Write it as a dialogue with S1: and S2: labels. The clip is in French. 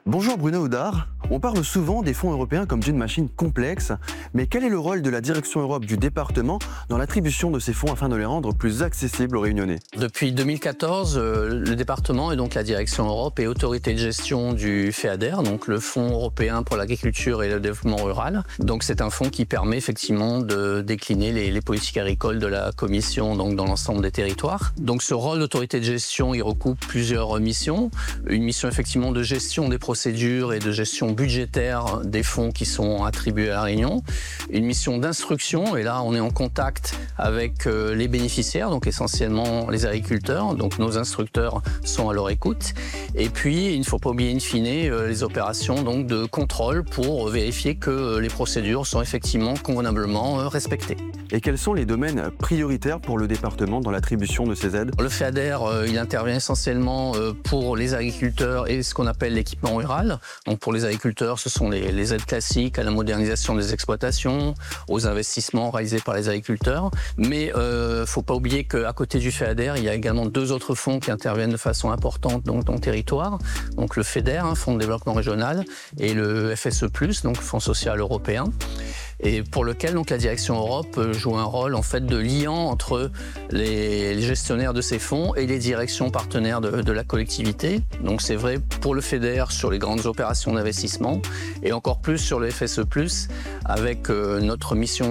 S1: Bonjour Bruno Houdard. On parle souvent des fonds européens comme d'une machine complexe, mais quel est le rôle de la Direction Europe du département dans l'attribution de ces fonds afin de les rendre plus accessibles aux Réunionnais?
S2: Depuis 2014, le département et donc la Direction Europe est autorité de gestion du FEADER, donc le Fonds européen pour l'agriculture et le développement rural. Donc c'est un fonds qui permet effectivement de décliner les politiques agricoles de la Commission donc dans l'ensemble des territoires. Donc ce rôle d'autorité de gestion, il recoupe plusieurs missions. Une mission effectivement de gestion des procédures et de gestion budgétaire des fonds qui sont attribués à la Réunion. Une mission d'instruction, et là on est en contact avec les bénéficiaires, donc essentiellement les agriculteurs, donc nos instructeurs sont à leur écoute. Et puis il ne faut pas oublier in fine les opérations donc, de contrôle pour vérifier que les procédures sont effectivement convenablement respectées.
S1: Et quels sont les domaines prioritaires pour le département dans l'attribution de ces aides?
S2: Le FEADER, il intervient essentiellement pour les agriculteurs et ce qu'on appelle l'équipement rural. Donc pour les agriculteurs, ce sont les aides classiques à la modernisation des exploitations, aux investissements réalisés par les agriculteurs. Mais faut pas oublier qu'à côté du FEADER, il y a également deux autres fonds qui interviennent de façon importante donc, dans le territoire. Donc le FEDER, Fonds de développement régional, et le FSE+, donc Fonds social européen. Et pour lequel donc, la Direction Europe joue un rôle en fait, de liant entre les gestionnaires de ces fonds et les directions partenaires de la collectivité. Donc c'est vrai pour le FEDER sur les grandes opérations d'investissement et encore plus sur le FSE+, avec notre mission